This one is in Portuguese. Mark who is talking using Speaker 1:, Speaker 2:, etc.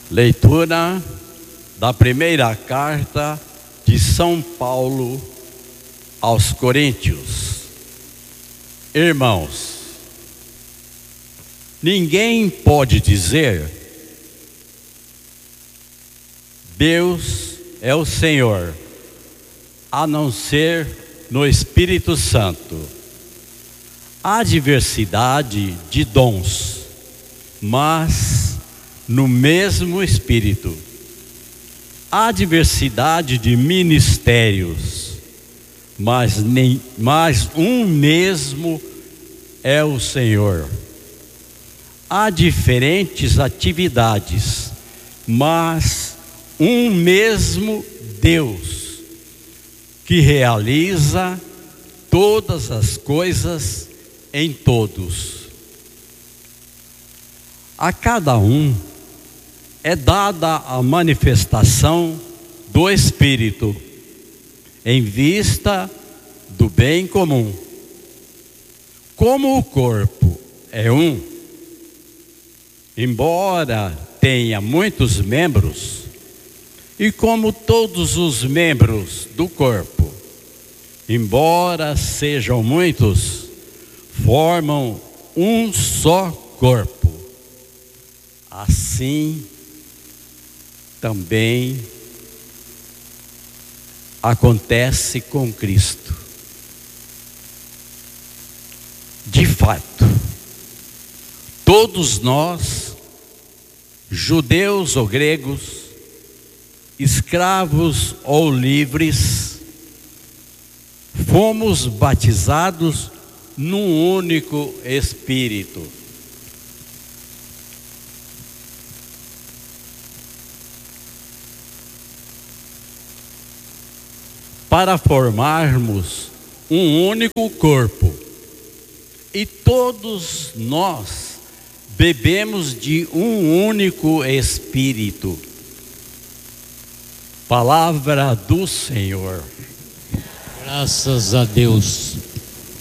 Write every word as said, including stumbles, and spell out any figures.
Speaker 1: Leitura da primeira carta de São Paulo aos Coríntios. Irmãos, ninguém pode dizer: Deus é o Senhor, a não ser no Espírito Santo. Há diversidade de dons, mas no mesmo Espírito. Há diversidade de ministérios, mas, nem, mas um mesmo é o Senhor. Há diferentes atividades, mas um mesmo Deus, que realiza todas as coisas em todos. A cada um é dada a manifestação do Espírito, em vista do bem comum. Como o corpo é um, embora tenha muitos membros, e como todos os membros do corpo, embora sejam muitos, formam um só corpo. Assim também acontece com Cristo. De fato, todos nós, judeus ou gregos, escravos ou livres, fomos batizados num único Espírito. Para formarmos um único corpo, e todos nós bebemos de um único Espírito. Palavra do Senhor.
Speaker 2: Graças a Deus.